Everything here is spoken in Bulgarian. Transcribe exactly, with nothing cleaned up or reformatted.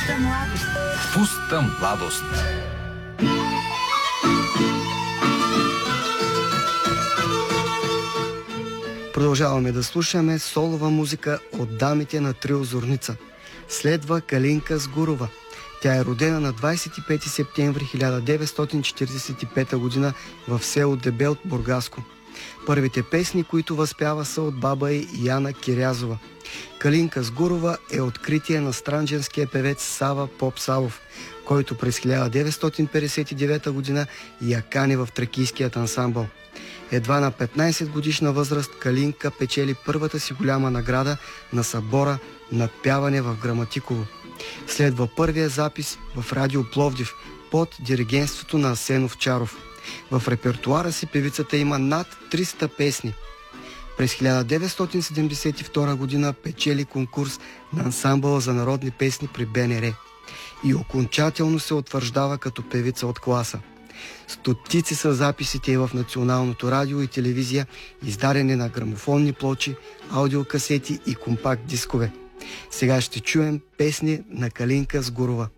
Пуста младост. Пуста младост. Продължаваме да слушаме солова музика от дамите на трио Зорница. Следва Калинка Сгурова. Тя е родена на двадесет и пети септември хиляда деветстотин четиридесет и пета година в село Дебелт, Бургаско. Първите песни, които възпява, са от баба й Яна Кирязова. Калинка Сгурова е откритие на странджанския певец Сава Поп-Савов, който през хиляда деветстотин петдесет и девета година я кани в тракийският ансамбъл. Едва на петнадесет годишна възраст Калинка печели първата си голяма награда на събора на пяване в Граматиково. Следва първия запис в Радио Пловдив под диригентството на Асен Овчаров. В репертуара си певицата има над триста песни. През хиляда деветстотин седемдесет и втора година печели конкурс на ансамбъла за народни песни при Б Н Р и окончателно се утвърждава като певица от класа. Стотици са записите и в Националното радио и телевизия, издадени на грамофонни плочи, аудиокасети и компакт дискове. Сега ще чуем песни на Калинка Сгурова.